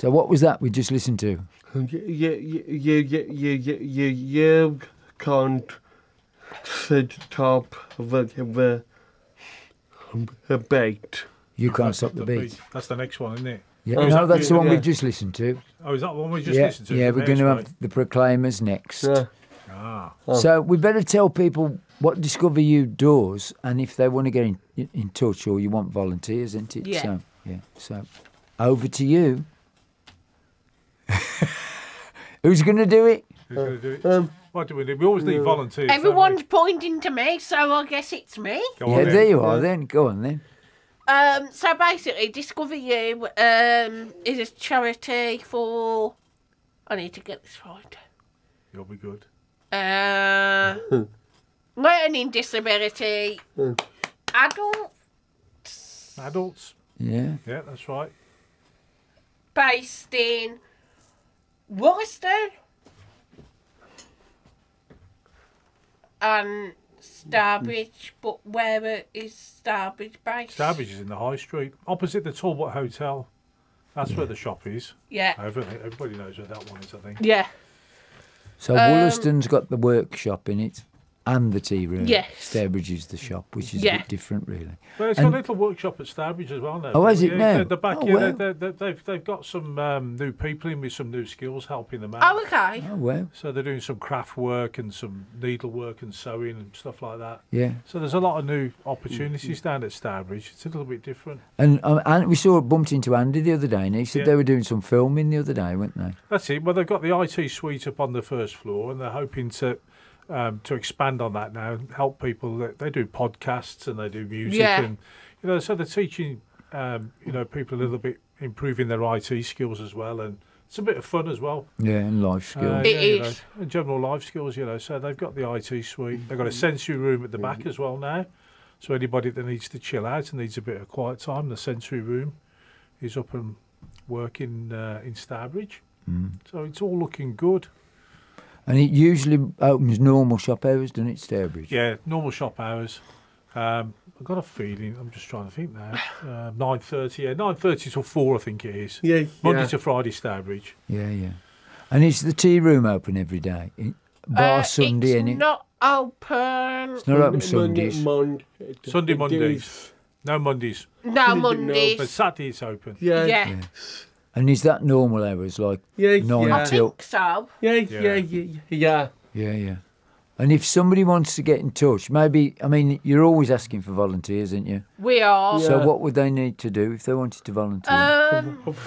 So what was that we just listened to? You can't stop the beat. You can't stop the beat. That's the next one, isn't it? Yeah, Oh, is no, that that's the one yeah. we've just listened to. Oh, is that the one we just Yeah, listened to? yeah, The we're going to next have one? the Proclaimers next. Yeah. Ah. So we better tell people what Discover You does, and if they want to get in touch or you want volunteers, isn't it? Yeah. So over to you. Who's going to do it? Who's going to do it? What do we do? We always need volunteers. don't we? Everyone's pointing to me, so I guess it's me. Go on Yeah, then. there you are. Then go on then. So basically, Discover You is a charity for. I need to get this right. You'll be good. Learning disability, adults, Adults. Yeah. Yeah, that's right. based in Wollaston and Starbridge, but where is Starbridge based? Starbridge is in the High Street, opposite the Talbot Hotel. That's where the shop is. Yeah. Everybody knows where that one is, I think. Yeah. So Wollaston's got the workshop in it and the tea room. Yes. Starbridge is the shop, which is a Yeah. bit different, really. Well, it's got a little workshop at Starbridge as well now. Oh, has it now? At the back, Oh, yeah, well. they've got some new people in with some new skills helping them out. Oh, okay. Oh, well, So they're doing some craft work and some needlework and sewing and stuff like that. yeah. So there's a lot of new opportunities down at Starbridge. It's a little bit different. And we bumped into Andy the other day, and he said Yeah. they were doing some filming the other day, weren't they? That's it. Well, they've got the IT suite up on the first floor, and they're hoping to expand on that now and help people. They do podcasts and they do music, Yeah. and so they're teaching people a little bit, improving their IT skills as well, and it's a bit of fun as well. Yeah, and life skills. It is. And general life skills. So they've got the IT suite. They've got a sensory room at the back as well now. So anybody that needs to chill out and needs a bit of quiet time, the sensory room is up and working in Starbridge. So it's all looking good. And it usually opens normal shop hours, doesn't it, Starbridge? Yeah, normal shop hours. I've got a feeling, I'm just trying to think now, 9:30, 9:30 till 4 I think it is. Yeah, Monday to Friday, Starbridge. Yeah, yeah. And is the tea room open every day? Bar Sunday, it's innit? not open. It's not open Sundays. Sunday, Mondays. No Mondays. No, But Mondays. Saturday it's open. Yeah. Yeah. And is that normal hours, like Yeah, 9 yeah. I till... think so. Yeah. Yeah, yeah. And if somebody wants to get in touch, maybe, I mean, you're always asking for volunteers, aren't you? We are. Yeah. So what would they need to do if they wanted to volunteer?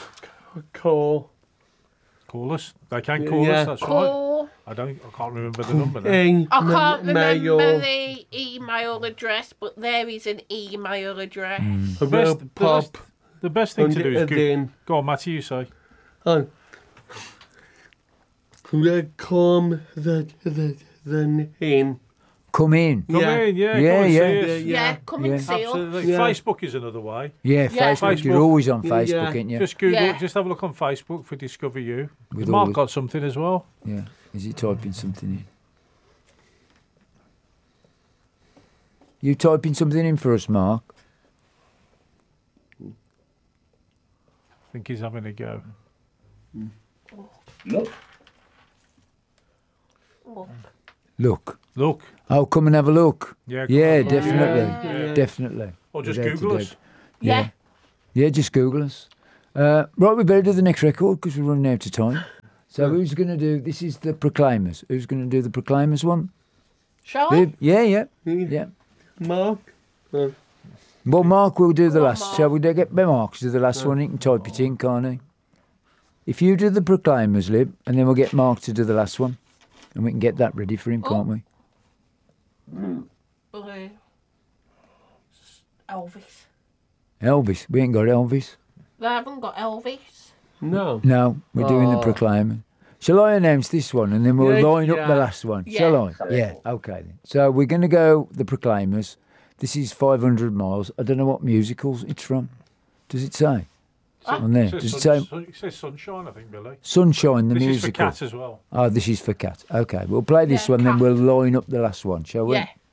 Call. Call us. They can call Yeah. us, that's right. Call. I can't remember the number now. I can't remember Mail. the email address, but there is an email address. Pop. The best thing to do is Again. go on, Matty, you say. Oh. Come the in. Come in. Come Yeah. in, yeah. Yeah, come and yeah. see us. Yeah, come and Yeah. see us. Absolutely. Yeah. Facebook is another way. Yeah, Yeah. Facebook. You're Facebook. always on Yeah, Facebook, yeah. aren't you? Just Google, Yeah. just have a look on Facebook for Discover You. With Mark all- got something as well. Yeah. Is he typing something in? You typing something in for us, Mark? I think he's having a go. Look. Look. Oh, come and have a look. Yeah, come Yeah, and have a look. definitely. Yeah, yeah. Definitely. Or just Without a Google doubt. us. Yeah. Yeah, just Google us. Right, we better do the next record because we're running out of time. So who's going to do, this is the Proclaimers. Who's going to do the Proclaimers one? Shall I? Lib? Yeah. Mark. Well, Mark will do the Come on, last. Mark. Shall we get Mark to do the last one? He can type it in, can't he? If you do the Proclaimers, Lib, and then we'll get Mark to do the last one. And we can get that ready for him, can't we? Elvis. Elvis. We ain't got Elvis. They haven't got Elvis. No. No, we're doing the Oh. Proclaimers. Shall I announce this one and then we'll Yeah, line up yeah. the last one? Yeah. Shall I? Yeah, okay then. So we're going to go the Proclaimers. This is 500 Miles. I don't know what musicals it's from. Does it say? On there. Does it say It says Sunshine, I think, Billy. Sunshine, the This is for musical? Cat as well. Oh, this is for Cat. Okay, we'll play this Yeah, one, then Cat. we'll line up the last one, shall we? Yeah.